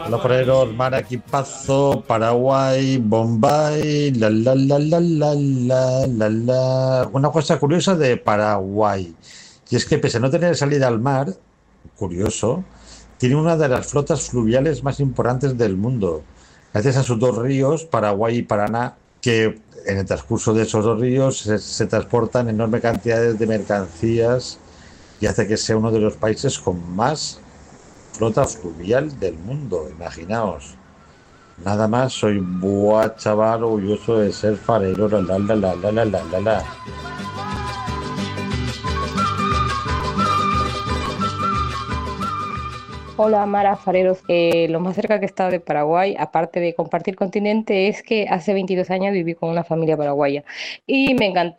Hola Fareros, mar, equipazo, Paraguay, Bombay, la. Una cosa curiosa de Paraguay, y es que pese a no tener salida al mar, curioso, tiene una de las flotas fluviales más importantes del mundo, gracias a sus dos ríos, Paraguay y Paraná, que en el transcurso de esos dos ríos se transportan enormes cantidades de mercancías y hace que sea uno de los países con más flota fluvial del mundo, imaginaos. Nada más, soy buah chaval orgulloso de ser farero, la. Hola, Mara Fareros. Lo más cerca que he estado de Paraguay, aparte de compartir continente, es que hace 22 años viví con una familia paraguaya y me encantó.